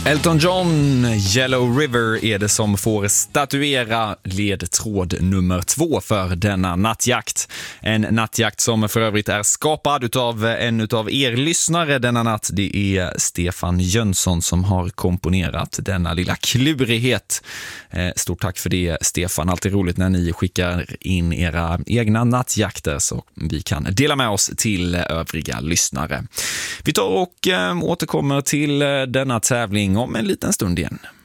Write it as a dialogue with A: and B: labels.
A: Elton John, Yellow River är det som får statuera ledtråd nummer 2 för denna nattjakt. En nattjakt som för övrigt är skapad utav en av er lyssnare denna natt. Det är Stefan Jönsson som har komponerat denna lilla klurighet. Stort tack för det, Stefan. Alltid roligt när ni skickar in era egna nattjakter så vi kan dela med oss till övriga lyssnare. Vi tar och återkommer till denna tävling om en liten stund igen.